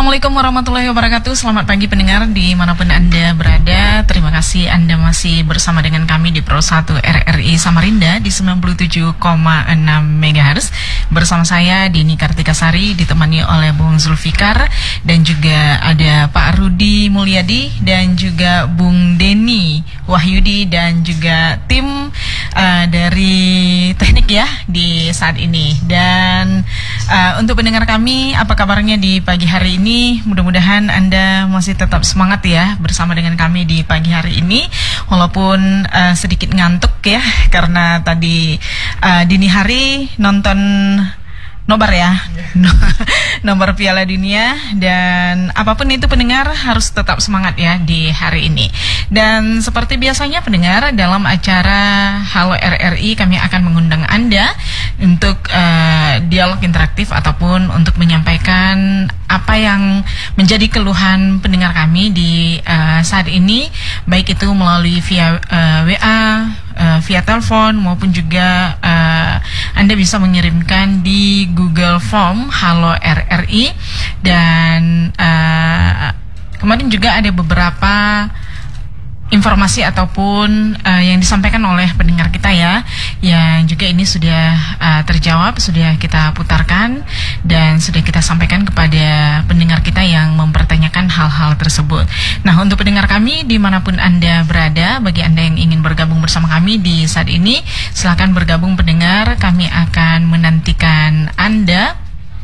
Assalamualaikum warahmatullahi wabarakatuh. Selamat pagi pendengar dimanapun Anda berada. Terima kasih Anda masih bersama dengan kami di Pro 1 RRI Samarinda di 97,6 MHz. Bersama saya Dini Kartikasari ditemani oleh Bung Zulfikar dan juga ada Pak Rudi Mulyadi dan juga Bung Denny Wahyudi dan juga tim dari teknik ya di saat ini. Dan untuk pendengar kami, apa kabarnya di pagi hari ini? Mudah-mudahan Anda masih tetap semangat ya bersama dengan kami di pagi hari ini, walaupun sedikit ngantuk ya karena tadi dini hari nonton nobar ya, nomor Piala Dunia. Dan apapun itu pendengar harus tetap semangat ya di hari ini. Dan seperti biasanya pendengar, dalam acara Halo RRI kami akan mengundang Anda untuk dialog interaktif ataupun untuk menyampaikan apa yang menjadi keluhan pendengar kami di saat ini, baik itu melalui via WA, via telepon, maupun juga Anda bisa mengirimkan di Google Form Halo RRI. Dan kemarin juga ada beberapa informasi ataupun yang disampaikan oleh pendengar kita ya, yang juga ini sudah terjawab, sudah kita putarkan dan sudah kita sampaikan kepada pendengar kita yang mempertanyakan hal-hal tersebut. Nah, untuk pendengar kami dimanapun Anda berada, bagi Anda yang ingin bergabung bersama kami di saat ini, silakan bergabung pendengar. Kami akan menantikan Anda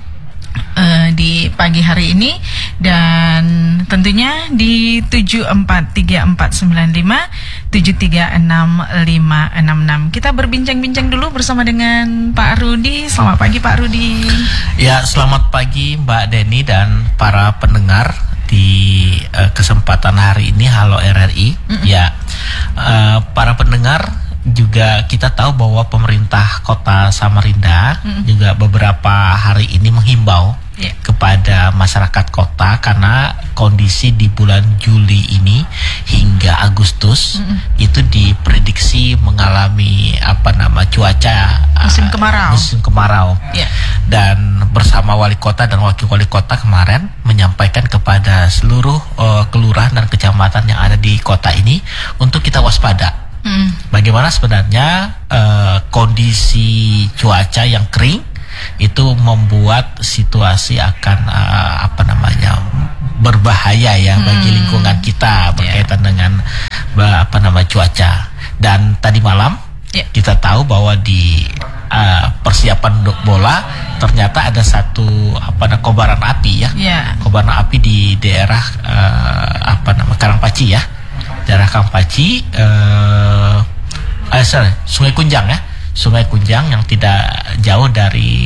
di pagi hari ini, dan tentunya di 743495 736566. Kita berbincang-bincang dulu bersama dengan Pak Rudi. Selamat pagi Pak Rudi. Ya, selamat pagi Mbak Denny dan para pendengar di kesempatan hari ini Halo RRI. Ya, para pendengar, juga kita tahu bahwa pemerintah Kota Samarinda juga beberapa hari ini menghimbau kepada masyarakat kota, karena kondisi di bulan Juli ini hingga Agustus itu diprediksi mengalami cuaca musim kemarau. Dan bersama wali kota dan wakil wali kota kemarin menyampaikan kepada seluruh kelurahan dan kecamatan yang ada di kota ini untuk kita waspada. Bagaimana sebenarnya kondisi cuaca yang kering itu membuat situasi akan berbahaya ya bagi lingkungan kita berkaitan dengan cuaca. Dan tadi malam kita tahu bahwa di persiapan untuk bola ternyata ada satu kobaran api ya. Kobaran api di daerah Karangpaci ya. Daerah Karangpaci, Sungai Kunjang ya. Sungai Kunjang yang tidak jauh dari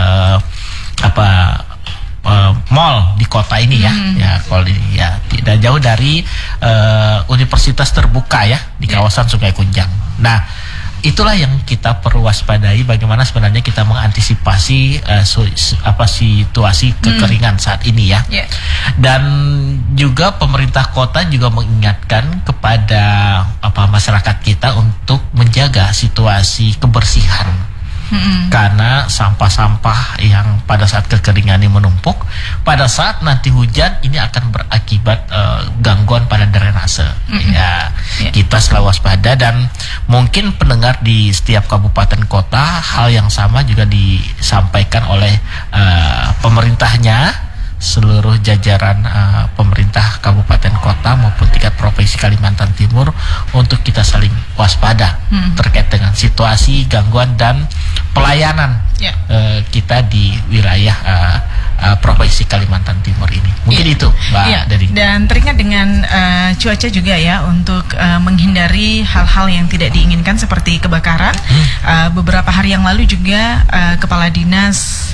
mall di kota ini ya. Kalau ini ya tidak jauh dari universitas terbuka ya di kawasan Sungai Kunjang. Nah, itulah yang kita perlu waspadai, bagaimana sebenarnya kita mengantisipasi situasi kekeringan saat ini ya. Dan juga pemerintah kota juga mengingatkan kepada masyarakat kita untuk menjaga situasi kebersihan. Karena sampah-sampah yang pada saat kekeringan ini menumpuk, pada saat nanti hujan ini akan berakibat gangguan pada drainase. Kita selalu waspada, dan mungkin pendengar di setiap kabupaten kota hal yang sama juga disampaikan oleh pemerintahnya, seluruh jajaran pemerintah kabupaten kota maupun tingkat provinsi Kalimantan Timur, untuk kita saling waspada terkait dengan situasi gangguan dan pelayanan kita di wilayah provinsi Kalimantan Timur ini. Mungkin itu Mbak Dedi. Dan teringat dengan cuaca juga ya, untuk menghindari hal-hal yang tidak diinginkan seperti kebakaran. Beberapa hari yang lalu juga Kepala Dinas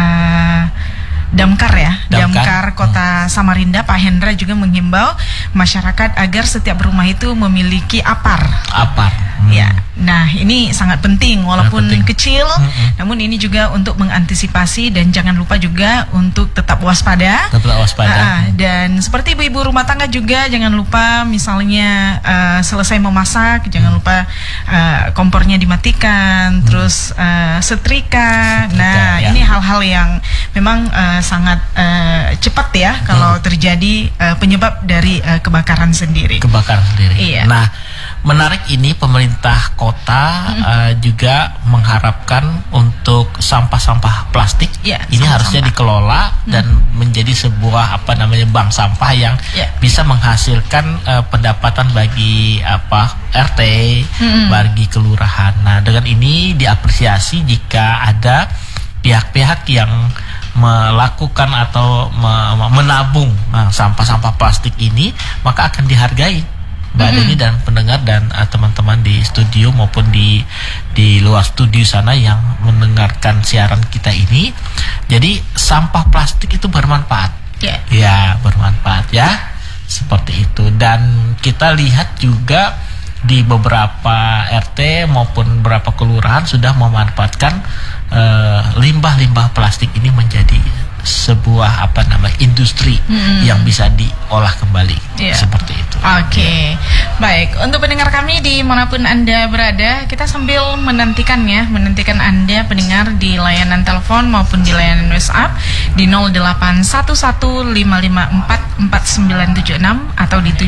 Damkar Kota Samarinda, Pak Hendra, juga menghimbau masyarakat agar setiap rumah itu memiliki apar. Ya, nah ini sangat penting walaupun penting. kecil, namun ini juga untuk mengantisipasi dan jangan lupa juga untuk tetap waspada. Tetap waspada. Dan seperti ibu-ibu rumah tangga juga jangan lupa misalnya selesai memasak jangan lupa kompornya dimatikan, terus setrika. Nah, ya. ini hal-hal yang memang sangat cepat ya kalau terjadi penyebab dari kebakaran sendiri. Iya. Nah, menarik ini pemerintah kota juga mengharapkan untuk sampah-sampah plastik ini harusnya dikelola dan menjadi sebuah bank sampah yang bisa menghasilkan pendapatan bagi RT, bagi kelurahan. Nah, dengan ini diapresiasi jika ada pihak-pihak yang melakukan atau menabung sampah-sampah plastik ini, maka akan dihargai Mbak Deni dan pendengar dan teman-teman di studio maupun di luar studio sana yang mendengarkan siaran kita ini. Jadi sampah plastik itu bermanfaat. Ya, bermanfaat ya. Seperti itu. Dan kita lihat juga di beberapa RT maupun beberapa kelurahan sudah memanfaatkan limbah-limbah plastik ini menjadi sebuah industri yang bisa diolah kembali seperti itu. Oke. Baik, untuk pendengar kami dimanapun Anda berada, kita sambil menantikan Anda pendengar di layanan telepon maupun di layanan WhatsApp di 081155449976 atau di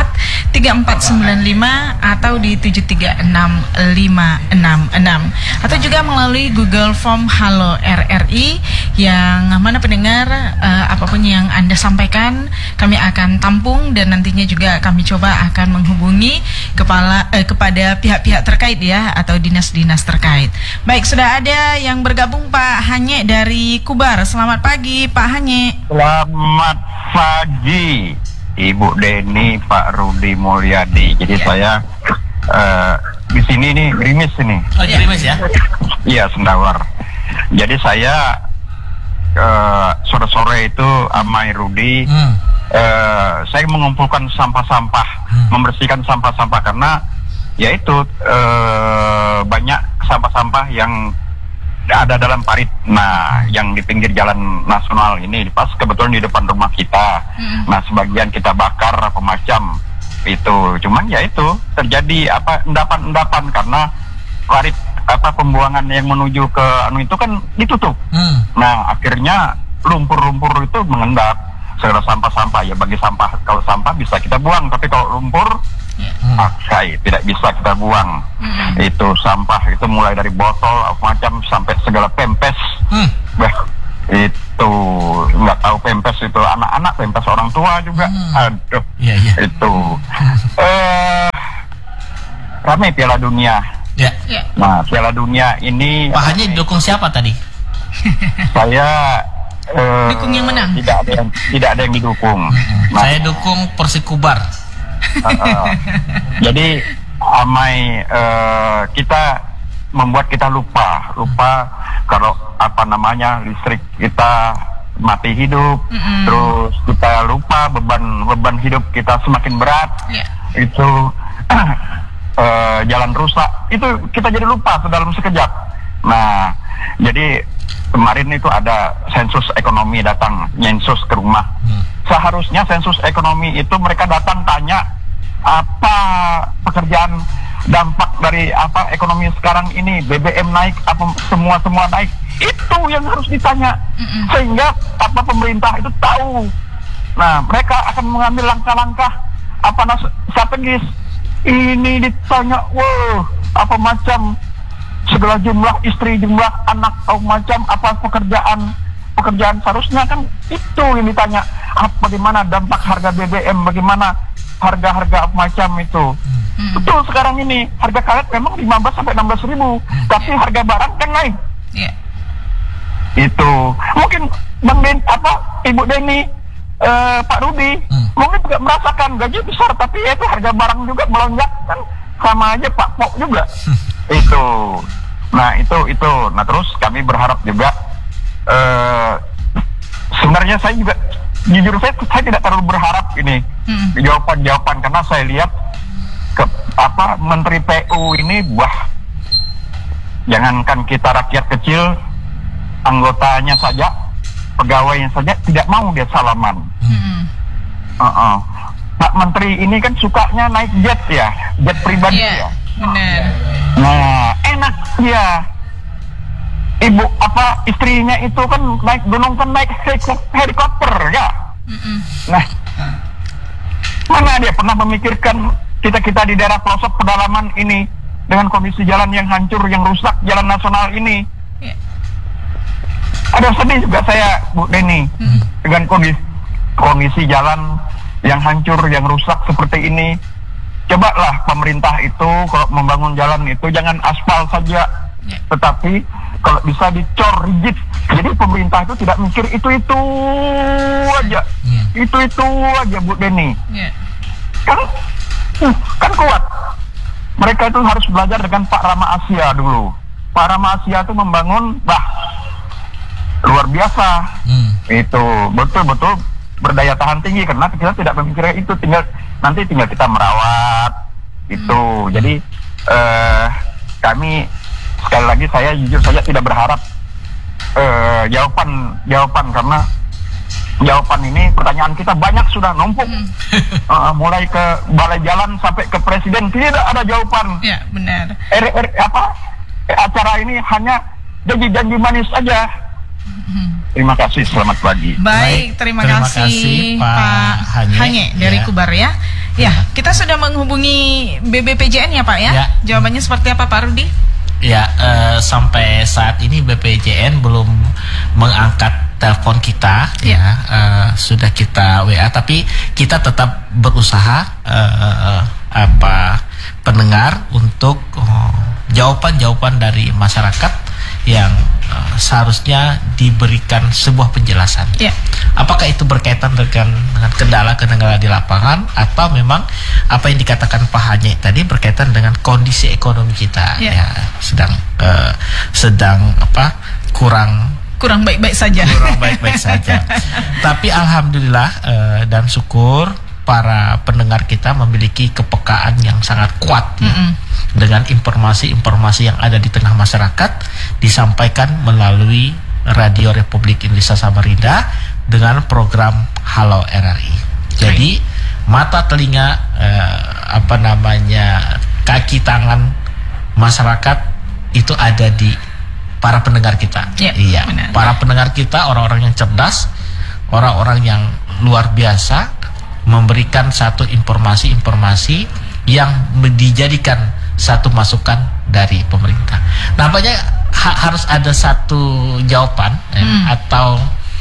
743495 atau di 736566 atau juga melalui Google Form Halo RRI yang mana pendengar apapun yang Anda sampaikan kami akan tampung dan nantinya juga kami coba akan menghubungi kepada pihak-pihak terkait ya atau dinas-dinas terkait. Baik, sudah ada yang bergabung Pak Hanye dari Kubar. Selamat pagi Pak Hanye. Selamat pagi Ibu Deni, Pak Rudi Mulyadi. Jadi saya di sini nih gerimis ini. Oh, gerimis ya? Iya, Sendawar. Jadi saya sore-sore itu amai Rudi saya mengumpulkan sampah-sampah, membersihkan sampah-sampah karena yaitu banyak sampah-sampah yang ada dalam parit. Nah, yang di pinggir jalan nasional ini pas kebetulan di depan rumah kita. Nah, sebagian kita bakar macam itu. Cuman ya itu terjadi endapan-endapan karena parit pembuangan yang menuju ke itu kan ditutup. Nah, akhirnya lumpur-lumpur itu mengendap segala sampah-sampah. Ya bagi sampah, kalau sampah bisa kita buang, tapi kalau lumpur tidak bisa kita buang. Itu sampah itu mulai dari botol macam sampai segala pempes. Itu nggak tahu pempes itu anak-anak, pempes orang tua juga. Aduh. Itu ramai Piala Dunia. Nah, Piala Dunia ini Pak Haji dukung siapa tadi? Saya dukung yang menang. Tidak ada yang didukung. Nah, saya dukung Persikubar. Jadi kita membuat kita lupa kalau listrik kita mati hidup, terus kita lupa beban hidup kita semakin berat. Itu jalan rusak, itu kita jadi lupa dalam sekejap. Nah, jadi kemarin itu ada sensus ekonomi datang, nyensus ke rumah. Seharusnya sensus ekonomi itu mereka datang tanya apa pekerjaan, dampak dari ekonomi sekarang ini, BBM naik, semua naik. Itu yang harus ditanya sehingga pemerintah itu tahu. Nah, mereka akan mengambil langkah-langkah strategis. Ini ditanya, macam segala jumlah istri, jumlah anak, macam pekerjaan seharusnya kan itu yang ditanya. Bagaimana dampak harga BBM, bagaimana harga-harga macam itu. Betul, sekarang ini harga karet memang 15 sampai 16 ribu, tapi harga barang kan naik. Itu mungkin Ibu Deni, Pak Rudi mungkin juga merasakan gaji besar, tapi itu harga barang juga melonjak kan, sama aja Pak Pok juga. Itu. Nah, itu. Nah, terus kami berharap juga sebenarnya saya juga jujur saya tidak terlalu berharap ini jawaban karena saya lihat Menteri PU ini, jangankan kita rakyat kecil, anggotanya saja, pegawainya saja tidak mau dia salaman. Pak Menteri ini kan sukanya naik jet pribadi ya. Benar. Nah, enak dia. Istrinya itu kan naik gunung kan naik helikopter ya. Nah, mana dia pernah memikirkan kita di daerah pelosok pedalaman ini dengan kondisi jalan yang hancur, yang rusak, jalan nasional ini. Ada sedih juga saya, Bu Deni, dengan kondisi jalan yang hancur, yang rusak seperti ini. Cobalah pemerintah itu kalau membangun jalan itu jangan aspal saja, tetapi kalau bisa dicor rigid. Jadi pemerintah itu tidak mikir itu aja, itu aja, Bu Deni. Kan kuat. Mereka itu harus belajar dengan Pak Rama Asia dulu. Pak Rama Asia itu membangun, luar biasa. Itu betul-betul berdaya tahan tinggi, karena kita tidak memikirkan itu, tinggal kita merawat itu. Jadi kami sekali lagi, saya jujur saja tidak berharap jawaban karena jawaban ini, pertanyaan kita banyak sudah numpuk. Mulai ke balai jalan sampai ke presiden tidak ada jawaban. Ya, benar. Acara ini hanya janji-janji manis saja. Terima kasih, selamat pagi. Baik, terima kasih Pak Hanye dari Kubar ya. Ya, kita sudah menghubungi BPJN ya Pak ya. Jawabannya seperti apa Pak Rudi? Ya, sampai saat ini BPJN belum mengangkat telepon kita, sudah kita WA, tapi kita tetap berusaha pendengar untuk jawaban-jawaban dari masyarakat yang seharusnya diberikan sebuah penjelasan. Apakah itu berkaitan dengan kendala-kendala di lapangan, atau memang apa yang dikatakan Pak Hanye tadi berkaitan dengan kondisi ekonomi kita, sedang kurang baik-baik saja. Tapi alhamdulillah dan syukur para pendengar kita memiliki kepekaan yang sangat kuat dengan informasi-informasi yang ada di tengah masyarakat disampaikan melalui Radio Republik Indonesia Samarinda dengan program Halo RRI. Jadi mata, telinga, kaki, tangan masyarakat itu ada di para pendengar kita. Para pendengar kita orang-orang yang cerdas, orang-orang yang luar biasa, memberikan satu informasi-informasi yang dijadikan satu masukan dari pemerintah. Nampaknya harus ada satu jawaban atau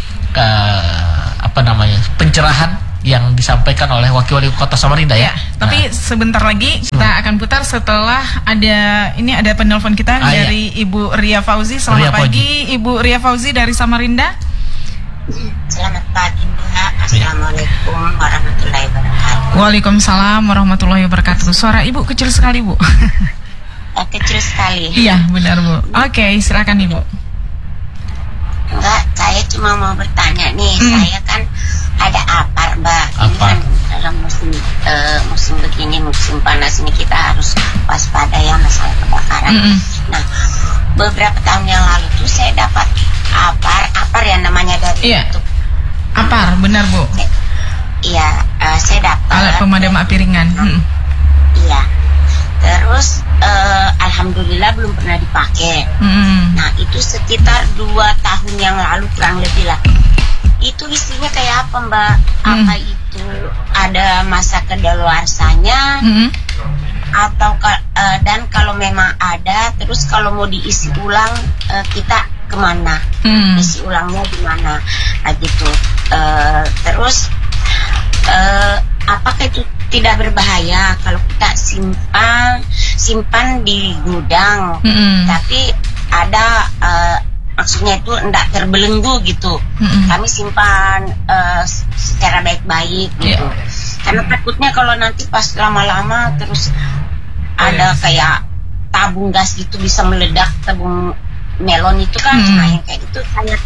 pencerahan yang disampaikan oleh wakil wali kota Samarinda ya. Tapi sebentar lagi kita akan putar setelah ada penelpon kita dari Ibu Ria Fauzi. Selamat pagi Ibu Ria Fauzi dari Samarinda. Selamat pagi Mbak. Assalamualaikum warahmatullahi wabarakatuh. Waalaikumsalam warahmatullahi wabarakatuh. Suara Ibu kecil sekali Bu. Kecil sekali. Iya benar Bu. Oke, silakan Ibu. Enggak, saya cuma mau bertanya nih. Saya kan ada APAR Mbak. Ini kan dalam musim begini, musim panas ini kita harus waspada ya masalah kebakaran. Nah, beberapa tahun yang lalu tuh saya dapat APAR yang namanya dari YouTube. APAR, benar Bu. Iya, saya dapat alat pemadam api ringan. Iya. Terus alhamdulillah belum pernah dipakai. Nah, itu sekitar 2 tahun yang lalu kurang lebih lah. Itu isinya kayak apa Mbak? Apa itu ada masa kedaluarsanya? Atau dan kalau memang ada, terus kalau mau diisi ulang kita kemana? Isi ulangnya di mana? Nah gitu. Terus apakah itu tidak berbahaya kalau kita simpan di gudang, tapi ada maksudnya itu tidak terbelenggu gitu. Kami simpan secara baik-baik gitu. Karena takutnya kalau nanti pas lama-lama terus ada kayak tabung gas gitu bisa meledak, tabung melon itu kan. Nah yang kayak gitu saya takutkan.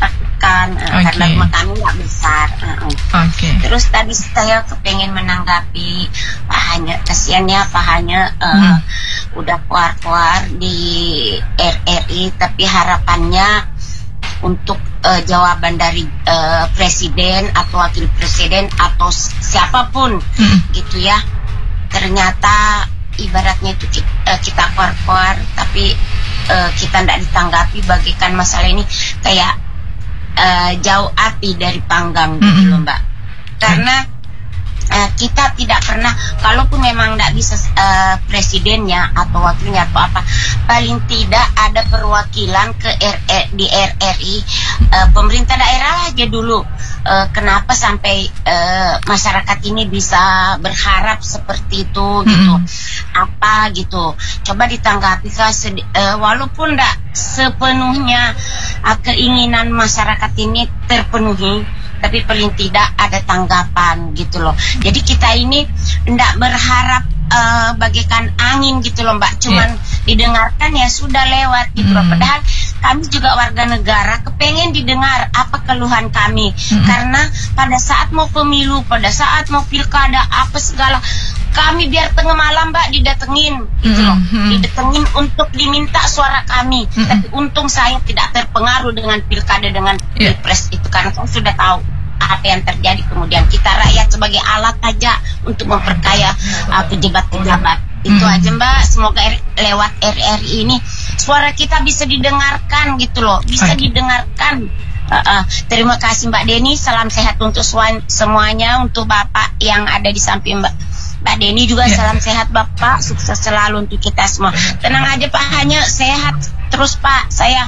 diberikan karena rumah kami nggak besar. Terus tadi saya kepengen menanggapi Pak Hanya, kasihannya Pak Hanya udah keluar di RRI, tapi harapannya untuk jawaban dari presiden atau wakil presiden atau siapapun gitu ya. Ternyata ibaratnya itu kita keluar tapi kita tidak ditanggapi, bagikan masalah ini kayak jauh api dari panggang gitu loh Mbak. Karena kita tidak pernah, kalaupun memang tidak bisa presidennya atau wakilnya atau apa, paling tidak ada perwakilan ke di RRI, pemerintah daerah aja dulu. Kenapa sampai masyarakat ini bisa berharap seperti itu gitu? Apa gitu? Coba ditanggapi walaupun tidak sepenuhnya keinginan masyarakat ini terpenuhi, tapi paling tidak ada tanggapan gitu loh. Jadi kita ini tidak berharap bagaikan angin gitu loh Mbak, cuman didengarkan ya sudah lewat gitu loh. Padahal kami juga warga negara kepengen didengar apa keluhan kami, karena pada saat mau pemilu, pada saat mau pilkada apa segala, kami biar tengah malam Mbak didatengin gitu loh, didatengin untuk diminta suara kami. Tapi untung saya tidak terpengaruh dengan pilkada, dengan pilpres itu, karena saya sudah tahu apa yang terjadi. Kemudian kita rakyat sebagai alat aja untuk memperkaya pejabat-pejabat. Itu aja Mbak, semoga lewat RRI ini suara kita bisa didengarkan gitu loh, bisa didengarkan. Terima kasih Mbak Deni, salam sehat untuk semuanya, untuk Bapak yang ada di samping Mbak Deni juga salam sehat Bapak, sukses selalu untuk kita semua. Tenang aja Pak, hanya sehat terus Pak. Saya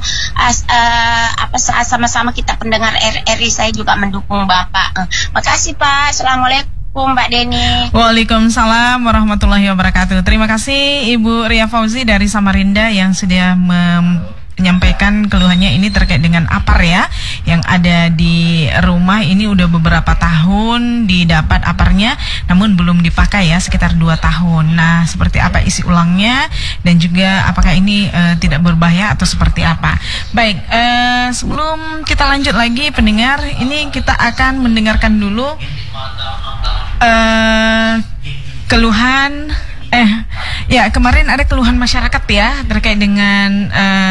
sama-sama kita pendengar RRI, saya juga mendukung Bapak. Makasih Pak. Assalamualaikum Mbak Deni. Waalaikumsalam warahmatullahi wabarakatuh. Terima kasih Ibu Ria Fauzi dari Samarinda yang sudah menyampaikan keluhannya ini terkait dengan apar ya, yang ada di rumah ini udah beberapa tahun didapat aparnya namun belum dipakai ya, sekitar 2 tahun. Nah, seperti apa isi ulangnya dan juga apakah ini tidak berbahaya atau seperti apa. Baik, sebelum kita lanjut lagi pendengar, ini kita akan mendengarkan dulu keluhan ya, kemarin ada keluhan masyarakat ya terkait dengan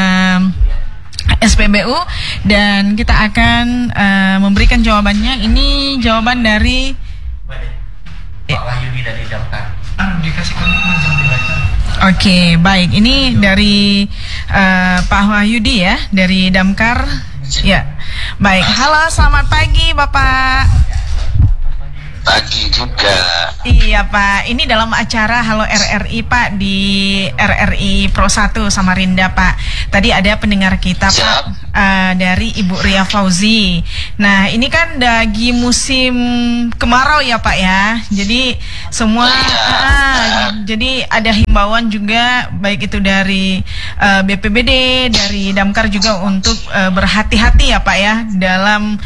SPBU, dan kita akan memberikan jawabannya. Ini jawaban dari Pak Wahyudi dari Damkar. Oke, baik. Ini dari Pak Wahyudi ya, dari Damkar. Ya, baik. Halo, selamat pagi Bapak. Pagi juga. Iya Pak, ini dalam acara Halo RRI Pak, di RRI Pro 1 Samarinda Pak. Tadi ada pendengar kita Pak, dari Ibu Ria Fauzi. Nah, ini kan lagi musim kemarau ya Pak ya. Jadi semua jadi ada himbauan juga, baik itu dari BPBD, dari Damkar juga untuk berhati-hati ya Pak ya dalam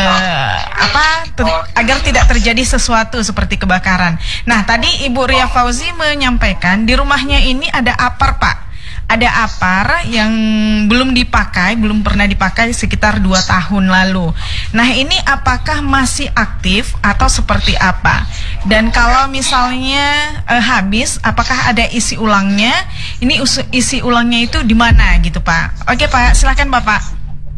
agar tidak terjadi sesuatu seperti kebakaran. Nah, tadi Ibu Ria Fauzi menyampaikan di rumahnya ini ada apar Pak. Ada apar yang belum dipakai, belum pernah dipakai sekitar 2 tahun lalu. Nah, ini apakah masih aktif atau seperti apa? Dan kalau misalnya habis, apakah ada isi ulangnya? Ini isi ulangnya itu di mana gitu Pak? Oke Pak, silakan Bapak.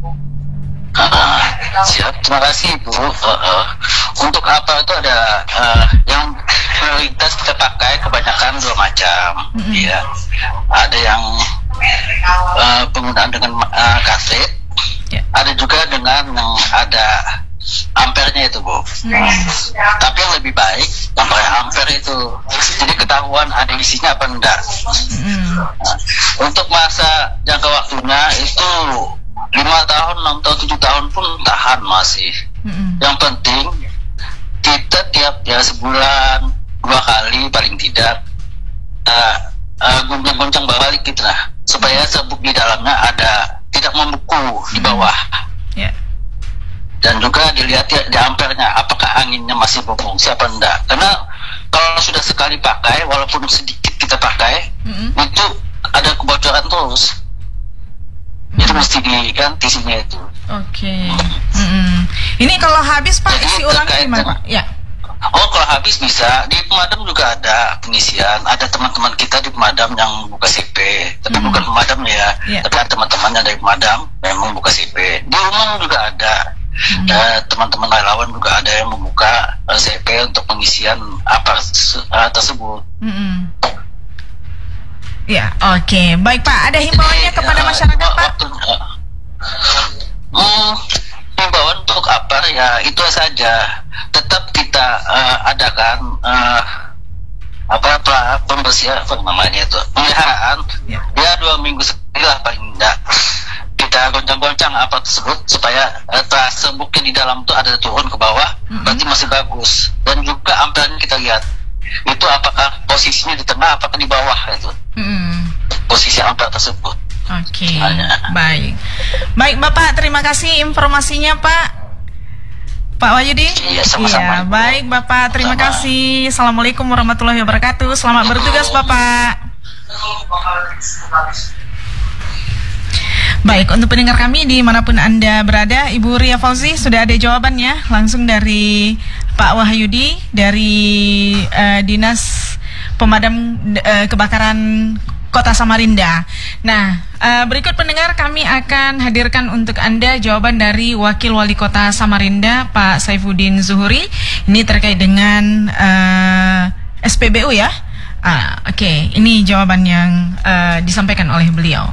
Siap, terima kasih Bu. Untuk apa itu ada yang prioritas kita pakai kebanyakan 2 macam, ya. Ada yang penggunaan dengan kaset, ada juga dengan yang ada ampernya itu Bu. Tapi yang lebih baik sampai ampere itu, jadi ketahuan ada isinya apa enggak. Untuk masa jangka waktunya itu 5 tahun, 6 tahun, 7 tahun pun tahan masih. Yang penting kita tiap sebulan 2 kali paling tidak goncang-goncang balik gitu lah, supaya sabuk di dalamnya ada, tidak membeku di bawah. Dan juga dilihat di ampernya apakah anginnya masih berfungsi apa enggak. Karena kalau sudah sekali pakai, walaupun sedikit kita pakai, itu ada kebocoran terus. Itu mesti diganti sini itu. Oke. Ini kalau habis Pak isi ulang gimana Pak? Ya. Oh, kalau habis bisa. Di pemadam juga ada pengisian. Ada teman-teman kita di pemadam yang buka CP. Tapi bukan pemadam ya. Tapi ada teman-temannya dari pemadam memang buka CP. Di rumah juga ada. Teman-teman relawan juga ada yang membuka CP untuk pengisian apa tersebut. Ya, oke. Baik Pak, ada himbauannya kepada masyarakat Pak? Himbauan untuk apa ya, itu saja. Tetap kita adakan pembersihan, apa namanya itu, pemeliharaan. Ya 2 minggu sekali lah paling tidak. Kita goncang-goncang apa tersebut supaya serbuknya di dalam itu ada turun ke bawah, berarti masih bagus. Dan juga ampernya kita lihat itu apakah posisinya di tengah apakah di bawah itu. Posisi amper tersebut. Oke. Baik Bapak, terima kasih informasinya Pak Wahyudi. Iya, sama-sama. Iya, baik Bapak, terima kasih. Assalamualaikum warahmatullahi wabarakatuh. Selamat bertugas Bapak. Baik, untuk pendengar kami dimanapun Anda berada, Ibu Ria Fauzi sudah ada jawabannya langsung dari Pak Wahyudi dari Dinas Pemadam Kebakaran Kota Samarinda. Nah, berikut pendengar kami akan hadirkan untuk Anda jawaban dari Wakil Wali Kota Samarinda, Pak Saifuddin Zuhuri. Ini terkait dengan SPBU ya. Oke, ini jawaban yang disampaikan oleh beliau.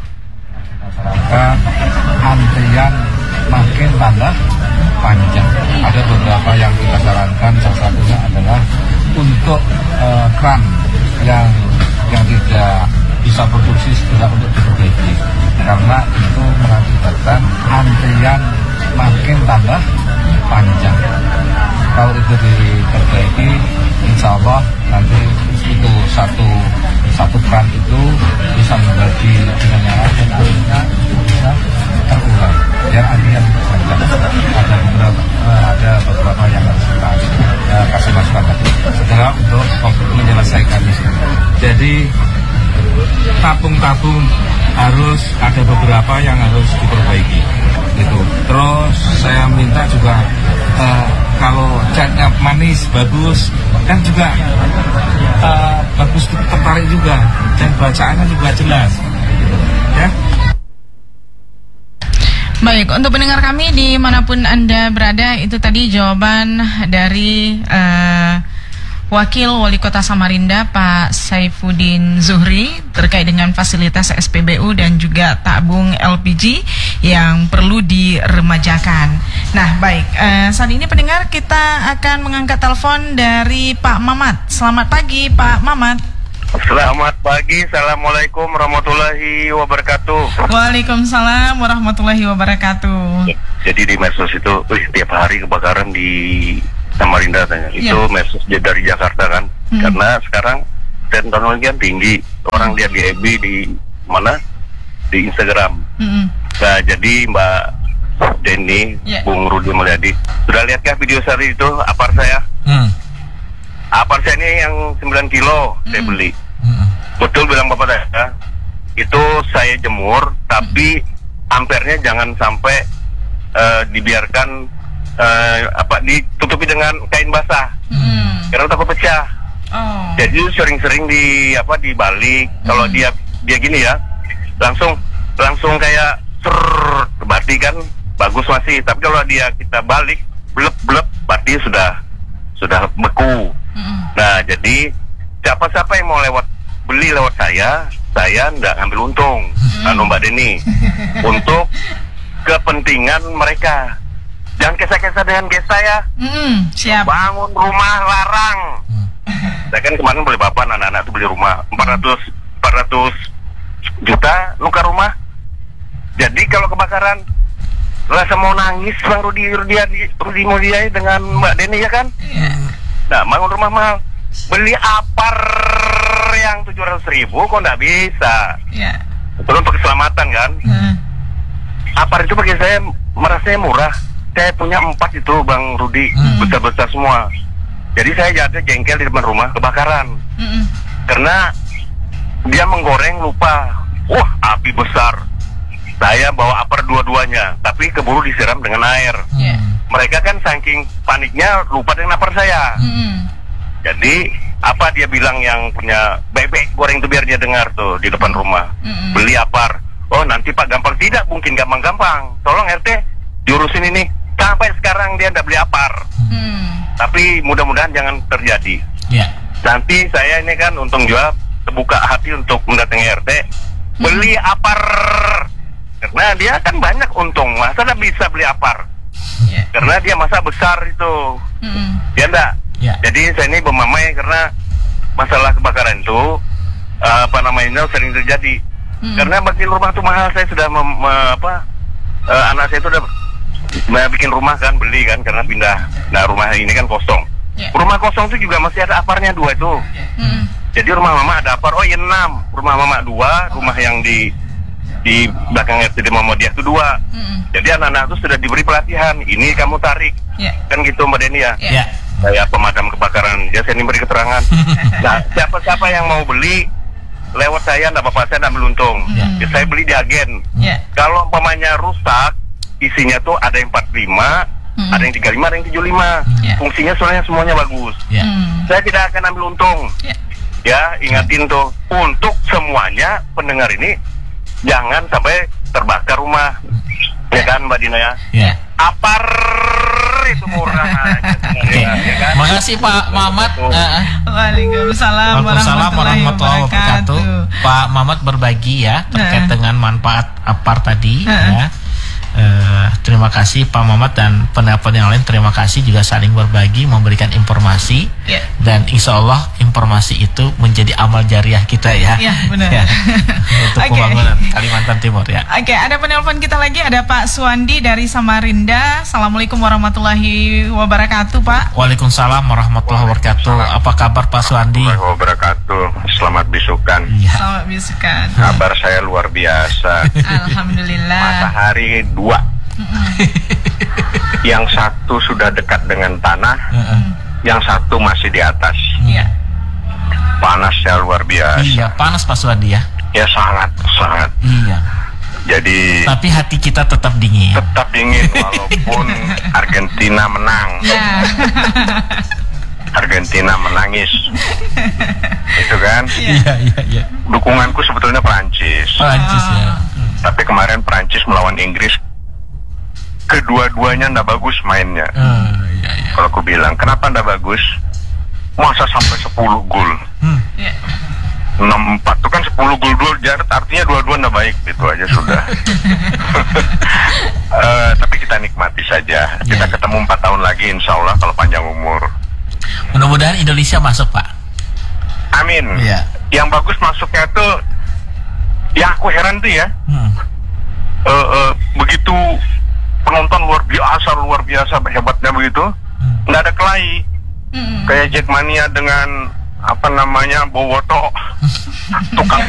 Antrian makin tambah panjang. Ada beberapa yang kita sarankan, salah satunya adalah untuk kran yang tidak bisa produksi segera untuk diperbaiki, karena itu mengakibatkan antrian makin tambah panjang. Kalau itu diperbaiki, insya Allah nanti itu satu kran itu bisa membagi dengan yang lain dan akhirnya bisa terurai. Biar antrian panjang. Ada beberapa yang harus kita kasih masukan tadi segera untuk menyelesaikan itu. Jadi tabung harus ada beberapa yang harus diperbaiki gitu. Terus saya minta juga kalau catnya manis bagus kan juga bagus, tertarik juga, dan bacaannya juga jelas ya. Baik, untuk pendengar kami dimanapun Anda berada, itu tadi jawaban dari Wakil Wali Kota Samarinda Pak Saifuddin Zuhri terkait dengan fasilitas SPBU dan juga tabung LPG yang perlu diremajakan. Nah baik, saat ini pendengar kita akan mengangkat telepon dari Pak Mamat. Selamat pagi Pak Mamat. Selamat pagi, Assalamualaikum warahmatullahi wabarakatuh. Waalaikumsalam warahmatullahi wabarakatuh. Jadi di medsos itu, tiap hari kebakaran di Samarinda tanya. Itu medsos dari Jakarta kan. Karena sekarang teknologi kan tinggi. Orang lihat di FB di mana? Di Instagram. Nah, jadi Mbak Denny, Bung Rudi Mulyadi, sudah lihatkah video saya itu apar saya? Apar saya ini yang 9 kilo saya beli. Betul bilang Bapak saya. Itu saya jemur, tapi ampernya jangan sampai dibiarkan ditutupi dengan kain basah, karena takut pecah. Jadi sering-sering dibalik. Kalau dia gini ya, langsung kayak berarti kan bagus masih. Tapi kalau kita balik blep berarti sudah beku. Nah, jadi siapa yang mau beli lewat saya nggak ngambil untung, Mbak Denny, untuk kepentingan mereka. Jangan kisah-kisah dengan gesa ya. Siap. Bangun rumah larang. Saya kan kemarin beli papan, anak-anak itu beli rumah 400 juta nuker rumah. Jadi kalau kebakaran rasa mau nangis Bang Rudi Mulyadi dengan Mbak Denny ya kan? Nah, bangun rumah mahal, beli apar yang 700.000 kok nggak bisa. Itu untuk keselamatan kan? Apar itu bagi saya merasanya murah. Saya punya 4 itu Bang Rudi, besar-besar semua. Jadi saya jatuh jengkel di depan rumah kebakaran. Karena dia menggoreng lupa. Wah, api besar. Saya bawa upper dua-duanya, tapi keburu disiram dengan air. Mereka kan saking paniknya lupa dengan upper saya. Jadi apa dia bilang yang punya bebek goreng tuh biar dia dengar tuh di depan rumah. Beli upper. Oh nanti Pak gampang, tidak mungkin gampang-gampang. Tolong RT diurusin ini. Sampai sekarang dia nggak beli upper. Tapi mudah-mudahan jangan terjadi. Nanti saya ini kan untung juga terbuka hati untuk mendatangi RT, beli upper. Karena dia kan banyak untung, masa dia bisa beli upper? Karena dia masa besar itu. Ya enggak? Jadi saya ini memamai karena masalah kebakaran itu sering terjadi. Karena bikin rumah tuh mahal. Saya sudah anak saya itu udah bikin rumah kan, beli kan karena pindah. Nah rumah ini kan kosong. Rumah kosong itu juga masih ada aparnya 2 itu. Jadi rumah mama ada apar, 6. Rumah mama 2, rumah yang di belakang RT Muhammadiyah itu 2. Jadi anak-anak itu sudah diberi pelatihan. Ini kamu tarik, kan gitu Mbak Deni ya. Saya pemadam kebakaran, saya ini beri keterangan. Nah siapa-siapa yang mau beli lewat saya, enggak apa-apa, saya enggak meluntung. Saya beli di agen. Kalau umpamanya rusak, isinya tuh ada yang 45. Ada yang 35, ada yang 75. Fungsinya soalnya semuanya bagus. Saya tidak akan ambil untung. Ya, ingatin tuh, untuk semuanya pendengar ini jangan sampai terbakar rumah. Ya kan Mbak Dina ya? Apar itu murah aja. Ya kan? Makasih Pak Mamat. Waalaikumsalam warahmatullahi wabarakatuh. Pak Mamat berbagi ya terkait dengan manfaat apar tadi ya. Terima kasih Pak Mamat dan penelpon yang lain, terima kasih juga saling berbagi, memberikan informasi dan insya Allah informasi itu menjadi amal jariah kita ya. Benar. Untuk pembangunan Kalimantan Timur ya. Ada penelpon kita lagi, ada Pak Suwandi dari Samarinda. Assalamualaikum warahmatullahi wabarakatuh Pak. Waalaikumsalam warahmatullahi wabarakatuh. Apa kabar Pak Suwandi? Warahmatullahi wabarakatuh. Selamat bisukan. Selamat bisukan. Kabar saya luar biasa. Alhamdulillah. Matahari 2. Yang satu sudah dekat dengan tanah, yang satu masih di atas. Panasnya luar biasa. Iya, panas Pak Suwandi ya. Ya sangat. Iya. Jadi tapi hati kita tetap dingin. Tetap dingin walaupun Argentina menang. Argentina menangis. Itu kan? Iya. Dukunganku sebetulnya Prancis ya. Tapi kemarin Prancis melawan Inggris, kedua-duanya ndak bagus mainnya. Kalau aku bilang, kenapa ndak bagus? Masa sampai 10 gol? 6-4 itu kan 10 gol jarak, artinya dua-dua ndak baik, itu aja sudah. Tapi kita nikmati saja. Kita ketemu 4 tahun lagi insya Allah kalau panjang umur. Mudah-mudahan Indonesia masuk Pak. Amin. Yang bagus masuknya tuh, yang aku heran tuh ya, begitu penonton luar biasa hebatnya begitu, nggak ada kelahi, kayak Jackmania dengan Bowoto, tukang